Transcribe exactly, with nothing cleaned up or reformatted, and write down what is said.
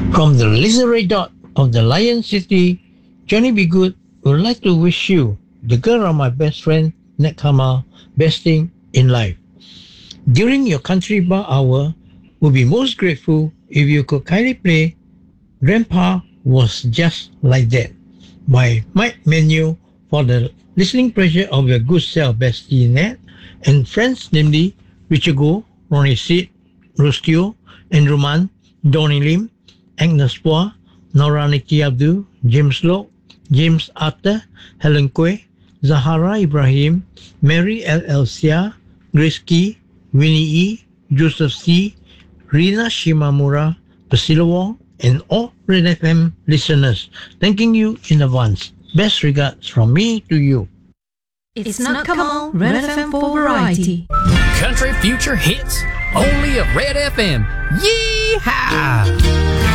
From the Lizard Dot of the Lion City, Johnny B. Good would like to wish you, the girl of my best friend, Ned Kamal, best thing in life. During your country bar hour, would be most grateful if you could kindly play Grandpa Was Just Like That by Mike Menu for the listening pleasure of your good self, Bestie Ned, and friends namely Richard Goh, Ronnie Sid, Rustio, Andrew Mann, Donnie Lim, Agnes Poa, Nora Nikki Abdul, James Lowe, James Arthur, Helen Kwe, Zahara Ibrahim, Mary L. Elsia, Grace Key, Winnie E., Joseph C., Rina Shimamura, Priscilla Wong, and all Red F M listeners. Thanking you in advance. Best regards from me to you. It's not Kamal, Red F M for variety. Country future hits, only at Red F M. Yee-haw!